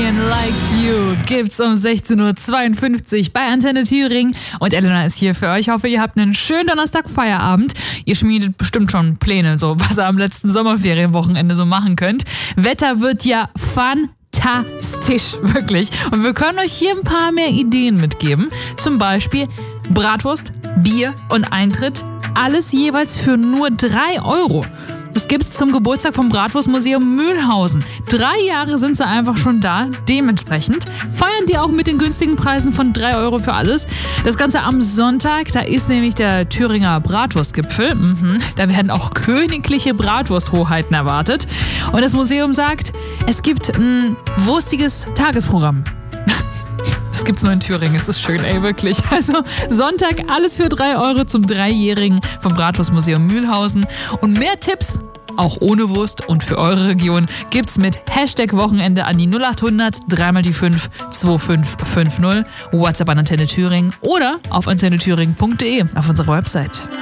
Me and Like You gibt's um 16.52 Uhr bei Antenne Thüringen und Elena ist hier für euch. Ich hoffe, ihr habt einen schönen Donnerstag-Feierabend. Ihr schmiedet bestimmt schon Pläne, so was ihr am letzten Sommerferienwochenende so machen könnt. Wetter wird ja fantastisch, wirklich. Und wir können euch hier ein paar mehr Ideen mitgeben. Zum Beispiel Bratwurst, Bier und Eintritt. Alles jeweils für nur 3 Euro. Das gibt's zum Geburtstag vom Bratwurstmuseum Mühlhausen. 3 Jahre sind sie einfach schon da. Dementsprechend feiern die auch mit den günstigen Preisen von 3 Euro für alles. Das Ganze am Sonntag, da ist nämlich der Thüringer Bratwurstgipfel. Da werden auch königliche Bratwursthoheiten erwartet. Und das Museum sagt, es gibt ein wurstiges Tagesprogramm. Das gibt's nur in Thüringen, es ist schön, ey, wirklich. Also Sonntag alles für 3 Euro zum 3-Jährigen vom Bratwurstmuseum Mühlhausen. Und mehr Tipps, auch ohne Wurst und für eure Region, gibt's mit #Wochenende an die 0800 3 die 5 2550, WhatsApp an Antenne Thüringen oder auf antennethüringen.de auf unserer Website.